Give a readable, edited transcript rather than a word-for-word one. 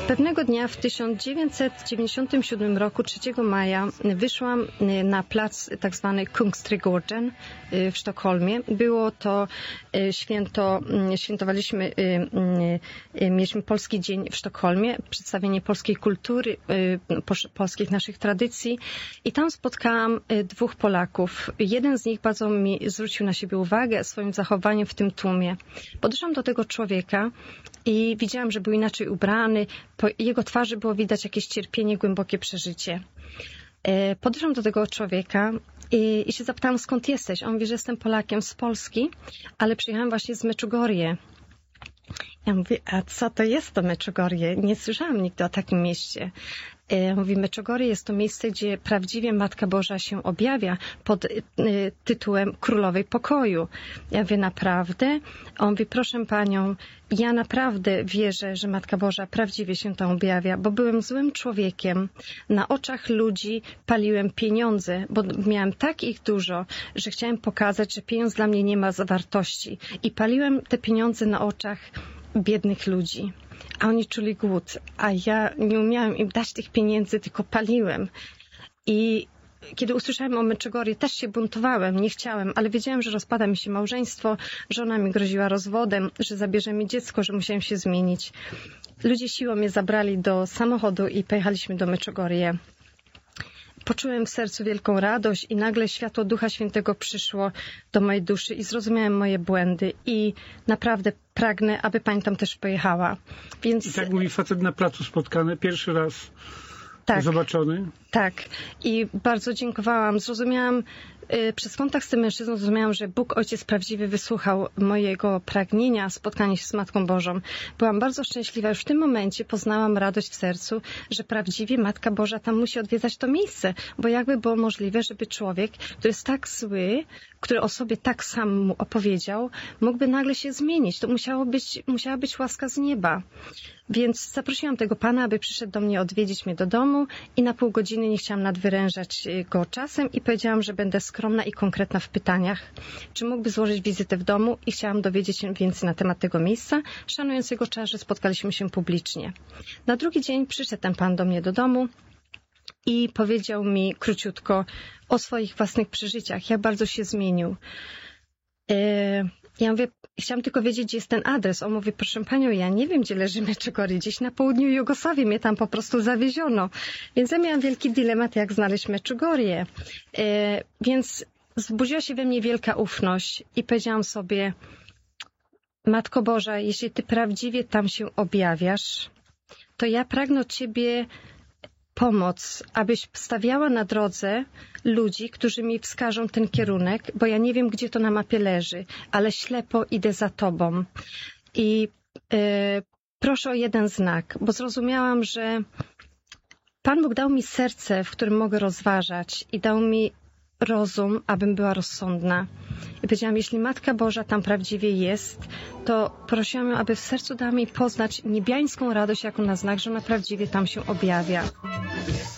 Pewnego dnia w 1997 roku, 3 maja, wyszłam na plac tak zwany Kungsträdgården w Sztokholmie. Było to świętowaliśmy, mieliśmy Polski Dzień w Sztokholmie, przedstawienie polskiej kultury, polskich naszych tradycji i tam spotkałam 2 Polaków. Jeden z nich bardzo mi zwrócił na siebie uwagę swoim zachowaniem w tym tłumie. Podeszłam do tego człowieka i widziałam, że był inaczej ubrany. Po jego twarzy było widać jakieś cierpienie, głębokie przeżycie. Podeszłam do tego człowieka i się zapytałam, skąd jesteś? On mówi, że jestem Polakiem z Polski, ale przyjechałam właśnie z Meczugorje. Ja mówię, a co to jest to Meczugorje? Nie słyszałam nigdy o takim mieście. Mówi, Meczugorje jest to miejsce, gdzie prawdziwie Matka Boża się objawia pod tytułem Królowej Pokoju. Ja mówię, naprawdę? On mówi, proszę panią, ja naprawdę wierzę, że Matka Boża prawdziwie się tam objawia, bo byłem złym człowiekiem. Na oczach ludzi paliłem pieniądze, bo miałem tak ich dużo, że chciałem pokazać, że pieniądz dla mnie nie ma wartości. I paliłem te pieniądze na oczach biednych ludzi. A oni czuli głód, a ja nie umiałam im dać tych pieniędzy, tylko paliłem. I kiedy usłyszałem o Meczugorje, też się buntowałem, nie chciałem, ale wiedziałem, że rozpada mi się małżeństwo, żona mi groziła rozwodem, że zabierze mi dziecko, że musiałem się zmienić. Ludzie siłą mnie zabrali do samochodu i pojechaliśmy do Meczugorje. Poczułem w sercu wielką radość i nagle światło Ducha Świętego przyszło do mojej duszy i zrozumiałem moje błędy i naprawdę pragnę, aby pani tam też pojechała. Więc... I tak mówi facet na placu spotkany, pierwszy raz zobaczony. Tak. I bardzo dziękowałam. Zrozumiałam, przez kontakt z tym mężczyzną zrozumiałam, że Bóg Ojciec prawdziwie wysłuchał mojego pragnienia spotkania się z Matką Bożą. Byłam bardzo szczęśliwa. Już w tym momencie poznałam radość w sercu, że prawdziwie Matka Boża tam musi odwiedzać to miejsce. Bo jakby było możliwe, żeby człowiek, który jest tak zły, który o sobie tak sam mu opowiedział, mógłby nagle się zmienić. To musiała być łaska z nieba. Więc zaprosiłam tego pana, aby przyszedł do mnie odwiedzić mnie do domu i na pół godziny nie chciałam nadwyrężać go czasem i powiedziałam, że będę skromna i konkretna w pytaniach. Czy mógłby złożyć wizytę w domu i chciałam dowiedzieć się więcej na temat tego miejsca, szanując jego czas, że spotkaliśmy się publicznie. Na drugi dzień przyszedł ten pan do mnie do domu i powiedział mi króciutko o swoich własnych przeżyciach, jak bardzo się zmienił. Ja mówię, chciałam tylko wiedzieć, gdzie jest ten adres. On mówi, proszę panią, ja nie wiem, gdzie leży Meczugorje. Gdzieś na południu Jugosławii mnie tam po prostu zawieziono. Więc ja miałam wielki dylemat, jak znaleźć Meczugorje. Więc wzbudziła się we mnie wielka ufność i powiedziałam sobie, Matko Boża, jeśli ty prawdziwie tam się objawiasz, to ja pragnę od ciebie pomoc, abyś stawiała na drodze ludzi, którzy mi wskażą ten kierunek, bo ja nie wiem, gdzie to na mapie leży, ale ślepo idę za tobą. I proszę o jeden znak, bo zrozumiałam, że Pan Bóg dał mi serce, w którym mogę rozważać i dał mi rozum, abym była rozsądna. I powiedziałam, jeśli Matka Boża tam prawdziwie jest, to prosiłam ją, aby w sercu dała mi poznać niebiańską radość jako na znak, że ona prawdziwie tam się objawia.